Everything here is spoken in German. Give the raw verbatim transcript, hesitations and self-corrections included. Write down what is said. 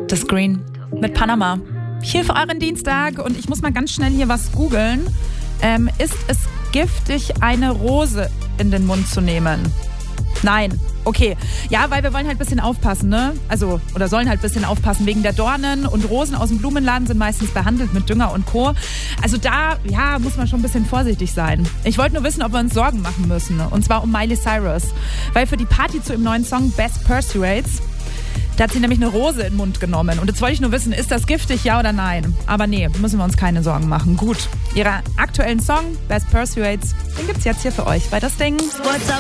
The Screen mit Panama. Hier für euren Dienstag und ich muss mal ganz schnell hier was googeln. Ähm, ist es giftig, eine Rose in den Mund zu nehmen? Nein. Okay. Ja, weil wir wollen halt ein bisschen aufpassen, ne? Also, oder sollen halt ein bisschen aufpassen wegen der Dornen und Rosen aus dem Blumenladen sind meistens behandelt mit Dünger und Co. Also da, ja, muss man schon ein bisschen vorsichtig sein. Ich wollte nur wissen, ob wir uns Sorgen machen müssen. Und zwar um Miley Cyrus. Weil für die Party zu ihrem neuen Song Best Persuades, da hat sie nämlich eine Rose in den Mund genommen. Und jetzt wollte ich nur wissen, ist das giftig, ja oder nein? Aber nee, müssen wir uns keine Sorgen machen. Gut. Ihren aktuellen Song Best Persuades, den gibt's jetzt hier für euch bei Das Ding.